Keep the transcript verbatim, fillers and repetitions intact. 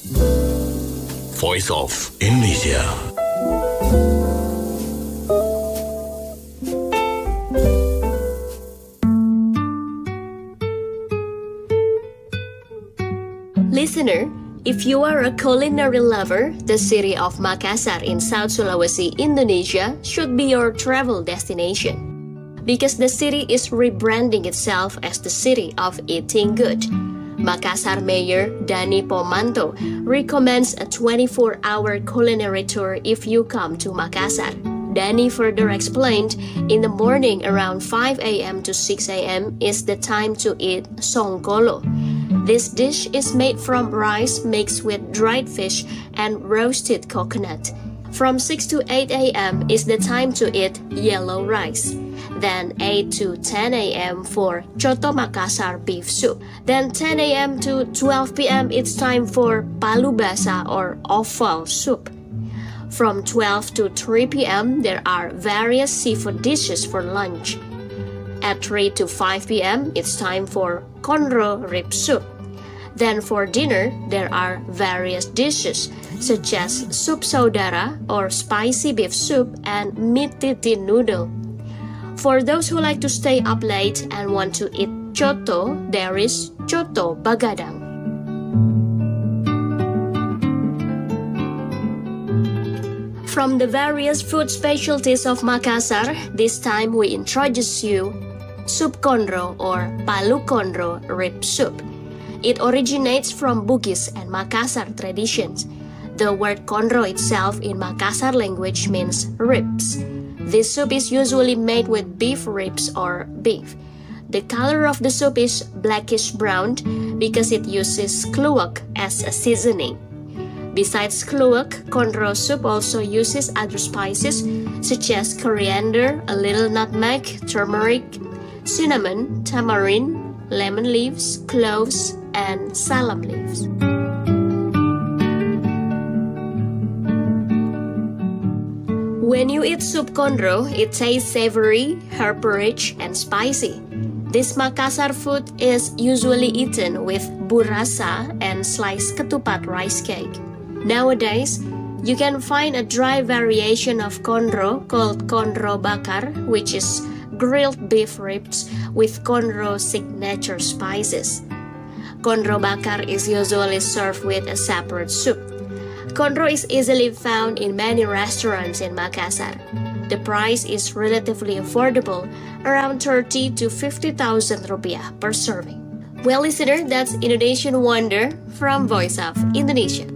Voice of Indonesia. Listener, if you are a culinary lover, the city of Makassar in South Sulawesi, Indonesia should be your travel destination. Because the city is rebranding itself as the city of eating good. Makassar Mayor Dani Pomanto recommends a twenty-four hour culinary tour if you come to Makassar. Dani further explained, in the morning around five a.m. to six a.m. is the time to eat songkolo. This dish is made from rice mixed with dried fish and roasted coconut. From six to eight a.m. is the time to eat yellow rice. Then eight to ten a.m. for Coto Makassar beef soup. Then ten a.m. to twelve p.m. it's time for palu basah or offal soup. From twelve to three p.m. there are various seafood dishes for lunch. At three to five p.m. it's time for konro rib soup. Then for dinner, there are various dishes such as soup saudara or spicy beef soup and meat titi noodle. For those who like to stay up late and want to eat coto, there is coto bagadang. From the various food specialties of Makassar, this time we introduce you soup konro or palu konro rib soup. It originates from Bugis and Makassar traditions. The word konro itself in Makassar language means ribs. This soup is usually made with beef ribs or beef. The color of the soup is blackish brown because it uses kluwak as a seasoning. Besides kluwak, konro soup also uses other spices such as coriander, a little nutmeg, turmeric, cinnamon, tamarind, lemon leaves, cloves, and salam leaves. When you eat soup konro, it tastes savory, herb-rich, and spicy. This Makassar food is usually eaten with burasa and sliced ketupat rice cake. Nowadays, you can find a dry variation of konro called konro bakar, which is grilled beef ribs with konro signature spices. Konro bakar is usually served with a separate soup. Konro is easily found in many restaurants in Makassar. The price is relatively affordable, around thirty to fifty thousand rupiah per serving. Well, listener, that's Indonesian Wonder from Voice of Indonesia.